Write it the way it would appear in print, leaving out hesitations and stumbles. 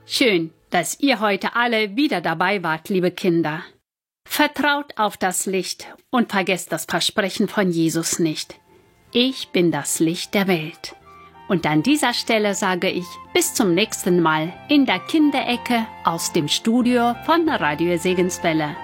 Schön, dass ihr heute alle wieder dabei wart, liebe Kinder. Vertraut auf das Licht und vergesst das Versprechen von Jesus nicht. Ich bin das Licht der Welt. Und an dieser Stelle sage ich bis zum nächsten Mal in der Kinderecke aus dem Studio von Radio Segenswelle.